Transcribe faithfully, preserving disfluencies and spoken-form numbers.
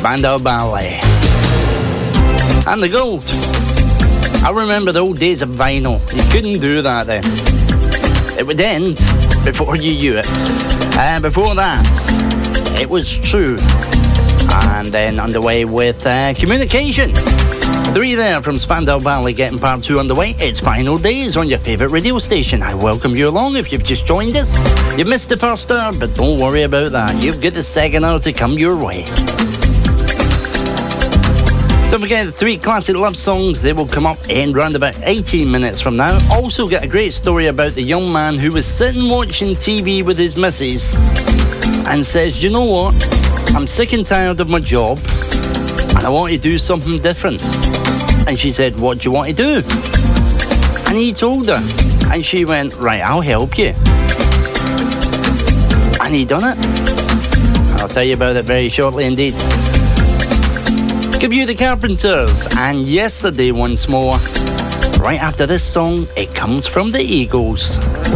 Spandau Ballet. And the gold. I remember the old days of vinyl. You couldn't do that then. It would end before you knew it. And before that, it was True. And then underway with uh, Communication. Three there from Spandau Ballet getting part two underway. It's Final Days on your favourite radio station. I welcome you along if you've just joined us. You missed the first hour, but don't worry about that. You've got the second hour to come your way. Don't forget the three classic love songs. They will come up in round about eighteen minutes from now. Also got a great story about the young man who was sitting watching T V with his missus and says, you know what? I'm sick and tired of my job and I want to do something different. And she said, what do you want to do? And he told her. And she went, right, I'll help you. And he done it. I'll tell you about it very shortly indeed. Give you the Carpenters and Yesterday once more. Right after this song, it comes from the Eagles.